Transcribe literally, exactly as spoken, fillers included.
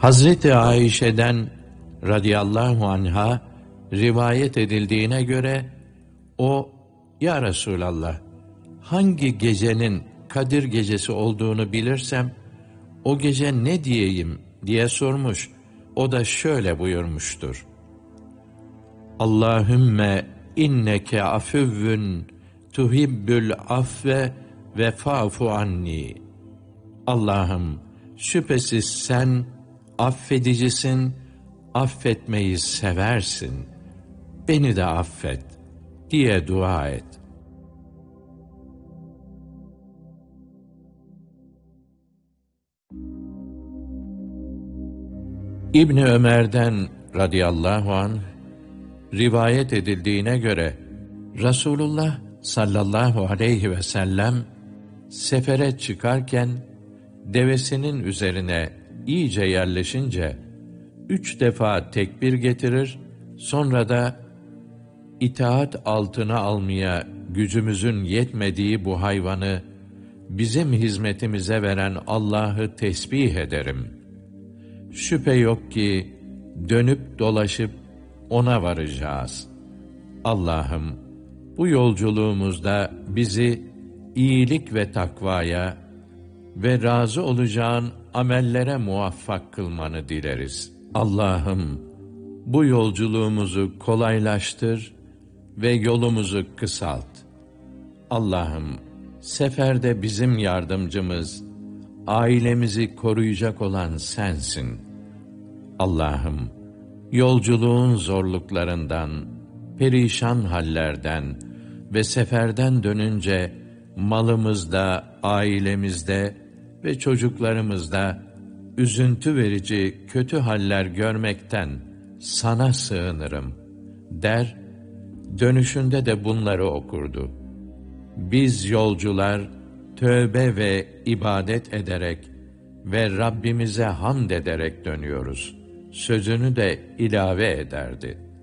Hazreti Ayşe'den radıyallahu anha rivayet edildiğine göre o, "Ya Resulallah, hangi gecenin Kadir gecesi olduğunu bilirsem o gece ne diyeyim?" diye sormuş. O da şöyle buyurmuştur: "Allahümme inneke afüvvün tuhibbül afve ve fa'fu anni." Allah'ım, şüphesiz sen affedicisin, affetmeyi seversin. Beni de affet diye dua et. İbni Ömer'den radıyallahu anh rivayet edildiğine göre Resulullah sallallahu aleyhi ve sellem sefere çıkarken devesinin üzerine iyice yerleşince üç defa tekbir getirir, sonra da itaat altına almaya gücümüzün yetmediği bu hayvanı bizim hizmetimize veren Allah'ı tesbih ederim. Şüphe yok ki dönüp dolaşıp ona varacağız. Allah'ım, bu yolculuğumuzda bizi iyilik ve takvaya ve razı olacağın amellere muvaffak kılmanı dileriz. Allah'ım, bu yolculuğumuzu kolaylaştır ve yolumuzu kısalt. Allah'ım, seferde bizim yardımcımız, ailemizi koruyacak olan sensin. Allah'ım, yolculuğun zorluklarından, perişan hallerden ve seferden dönünce malımızda, ailemizde ve çocuklarımızda üzüntü verici kötü haller görmekten sana sığınırım der, dönüşünde de bunları okurdu. Biz yolcular tövbe ve ibadet ederek ve Rabbimize hamd ederek dönüyoruz sözünü de ilave ederdi.